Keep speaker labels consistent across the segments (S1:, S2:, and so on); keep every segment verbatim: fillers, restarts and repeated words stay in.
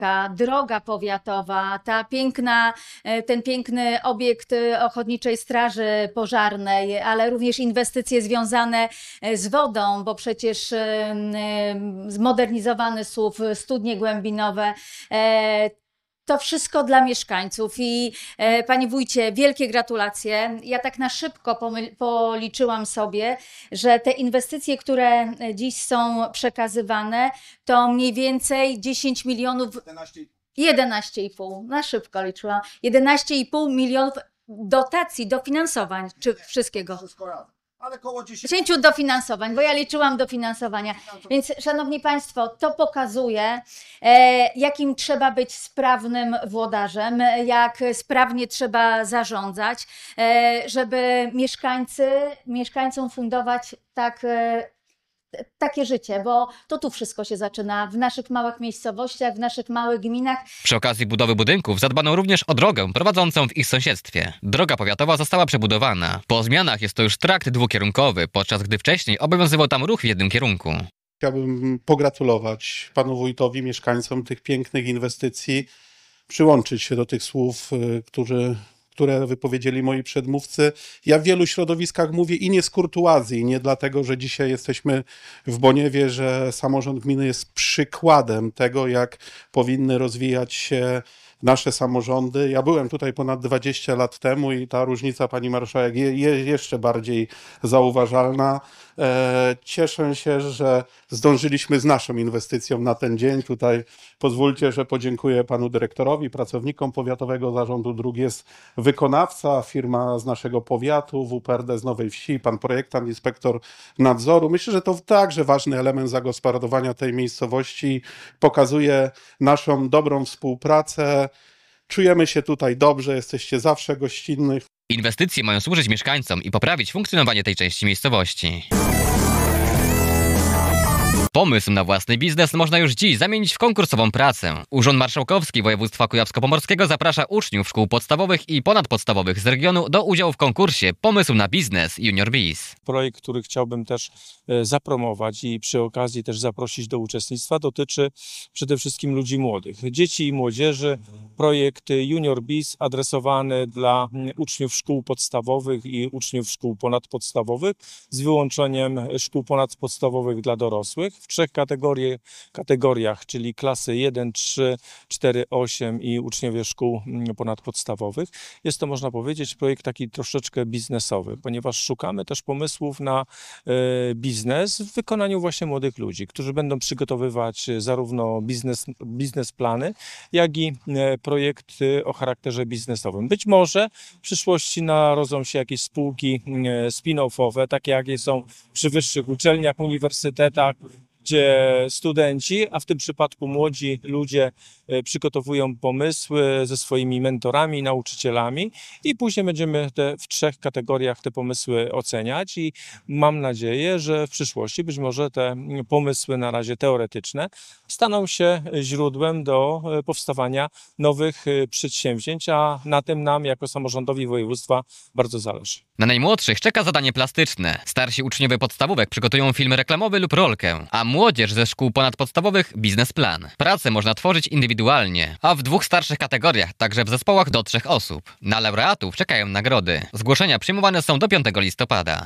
S1: Szopka, droga powiatowa, ta piękna, ten piękny obiekt Ochotniczej Straży Pożarnej, ale również inwestycje związane z wodą, bo przecież zmodernizowany S U W, studnie głębinowe. To wszystko dla mieszkańców i e, panie wójcie, wielkie gratulacje. Ja tak na szybko policzyłam sobie, że te inwestycje, które dziś są przekazywane, to mniej więcej dziesięć milionów, jedenaście i pół, na szybko liczyłam, jedenaście i pół milionów dotacji, dofinansowań, czy wszystkiego.
S2: Ale koło
S1: dziesięć dofinansowań, bo ja liczyłam dofinansowania. Więc, szanowni państwo, to pokazuje, e, jakim trzeba być sprawnym włodarzem, jak sprawnie trzeba zarządzać, e, żeby mieszkańcy, mieszkańcom fundować tak, e, takie życie, bo to tu wszystko się zaczyna, w naszych małych miejscowościach, w naszych małych gminach.
S3: Przy okazji budowy budynków zadbano również o drogę prowadzącą w ich sąsiedztwie. Droga powiatowa została przebudowana. Po zmianach jest to już trakt dwukierunkowy, podczas gdy wcześniej obowiązywał tam ruch w jednym kierunku.
S2: Chciałbym pogratulować panu wójtowi, mieszkańcom tych pięknych inwestycji, przyłączyć się do tych słów, którzy które wypowiedzieli moi przedmówcy. Ja w wielu środowiskach mówię i nie z kurtuazji, nie dlatego, że dzisiaj jesteśmy w Boniewie, że samorząd gminy jest przykładem tego, jak powinny rozwijać się nasze samorządy. Ja byłem tutaj ponad dwadzieścia lat temu i ta różnica, pani marszałek, jest jeszcze bardziej zauważalna. E, cieszę się, że zdążyliśmy z naszą inwestycją na ten dzień. Tutaj pozwólcie, że podziękuję panu dyrektorowi, pracownikom Powiatowego Zarządu Dróg. Jest wykonawca, firma z naszego powiatu, W P R D z Nowej Wsi, pan projektant, inspektor nadzoru. Myślę, że to także ważny element zagospodarowania tej miejscowości. Pokazuje naszą dobrą współpracę. Czujemy się tutaj dobrze, jesteście zawsze gościnni.
S3: Inwestycje mają służyć mieszkańcom i poprawić funkcjonowanie tej części miejscowości. Pomysł na własny biznes można już dziś zamienić w konkursową pracę. Urząd Marszałkowski Województwa Kujawsko-Pomorskiego zaprasza uczniów szkół podstawowych i ponadpodstawowych z regionu do udziału w konkursie Pomysł na biznes Junior Biz.
S4: Projekt, który chciałbym też zapromować i przy okazji też zaprosić do uczestnictwa, dotyczy przede wszystkim ludzi młodych, dzieci i młodzieży. Projekt Junior Biz adresowany dla uczniów szkół podstawowych i uczniów szkół ponadpodstawowych z wyłączeniem szkół ponadpodstawowych dla dorosłych w trzech kategorii, kategoriach, czyli klasy jeden, trzy, cztery, osiem i uczniowie szkół ponadpodstawowych. Jest to, można powiedzieć, projekt taki troszeczkę biznesowy, ponieważ szukamy też pomysłów na e, biznes w wykonaniu właśnie młodych ludzi, którzy będą przygotowywać zarówno biznes, biznesplany, jak i e, projekty o charakterze biznesowym. Być może w przyszłości narodzą się jakieś spółki e, spin-offowe, takie jakie są przy wyższych uczelniach, uniwersytetach, gdzie studenci, a w tym przypadku młodzi ludzie przygotowują pomysły ze swoimi mentorami, nauczycielami i później będziemy te, w trzech kategoriach te pomysły oceniać i mam nadzieję, że w przyszłości być może te pomysły na razie teoretyczne staną się źródłem do powstawania nowych przedsięwzięć, a na tym nam jako samorządowi województwa bardzo zależy.
S3: Na najmłodszych czeka zadanie plastyczne. Starsi uczniowie podstawówek przygotują film reklamowy lub rolkę, a młodzież ze szkół ponadpodstawowych biznesplan. Pracę można tworzyć indywidualnie, a w dwóch starszych kategoriach, także w zespołach do trzech osób. Na laureatów czekają nagrody. Zgłoszenia przyjmowane są do piątego listopada.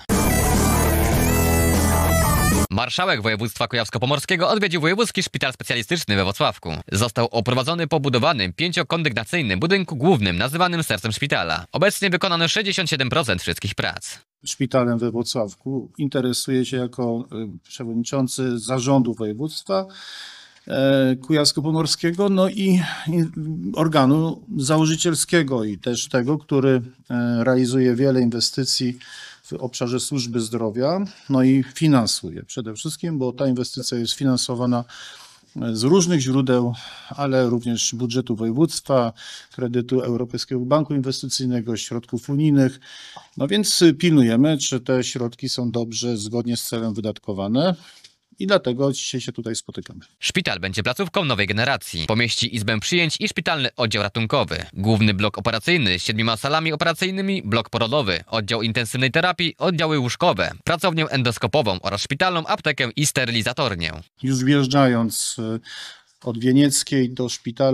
S3: Marszałek województwa kujawsko-pomorskiego odwiedził Wojewódzki Szpital Specjalistyczny we Włocławku. Został oprowadzony po budowanym pięciokondygnacyjnym budynku głównym nazywanym sercem szpitala. Obecnie wykonano sześćdziesiąt siedem procent wszystkich prac.
S5: Szpitalem we Włocławku interesuje się jako przewodniczący zarządu województwa kujawsko-pomorskiego, no i organu założycielskiego i też tego, który realizuje wiele inwestycji w obszarze służby zdrowia, no i finansuje przede wszystkim, bo ta inwestycja jest finansowana z różnych źródeł, ale również budżetu województwa, kredytu Europejskiego Banku Inwestycyjnego, środków unijnych. No więc pilnujemy, czy te środki są dobrze, zgodnie z celem wydatkowane. I dlatego dzisiaj się tutaj spotykamy.
S3: Szpital będzie placówką nowej generacji. Pomieści izbę przyjęć i szpitalny oddział ratunkowy. Główny blok operacyjny z siedmioma salami operacyjnymi, blok porodowy, oddział intensywnej terapii, oddziały łóżkowe, pracownię endoskopową oraz szpitalną aptekę i sterylizatornię.
S5: Już wjeżdżając od Wienieckiej do szpitala